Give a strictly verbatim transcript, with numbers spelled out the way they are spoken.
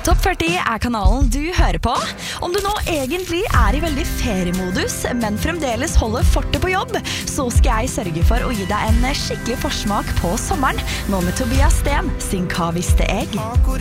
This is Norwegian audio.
Topp førti er kanalen du hører på. Om du nå egentlig er i veldig feriemodus, men fremdeles holder fortet på jobb, så skal jeg sørge for å gi deg en skikkelig forsmak på sommeren, nå med Tobias Sten, sin Hva visste jeg?